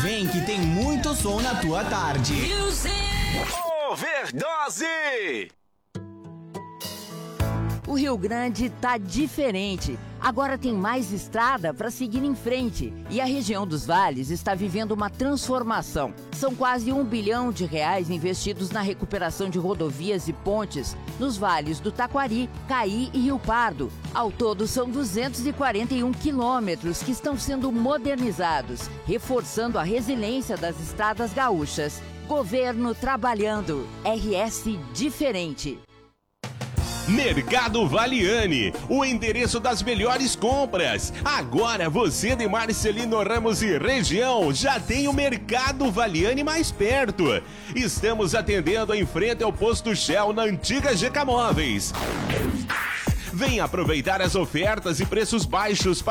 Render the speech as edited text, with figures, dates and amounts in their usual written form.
Vem que tem muito som na tua tarde. Overdose! O Rio Grande tá diferente. Agora tem mais estrada para seguir em frente. E a região dos vales está vivendo uma transformação. São quase R$ 1 bilhão investidos na recuperação de rodovias e pontes nos vales do Taquari, Caí e Rio Pardo. Ao todo, são 241 quilômetros que estão sendo modernizados, reforçando a resiliência das estradas gaúchas. Governo trabalhando. RS diferente. Mercado Valiani, o endereço das melhores compras. Agora você de Marcelino Ramos e região já tem o Mercado Valiani mais perto. Estamos atendendo em frente ao posto Shell na antiga GK Móveis. Venha aproveitar as ofertas e preços baixos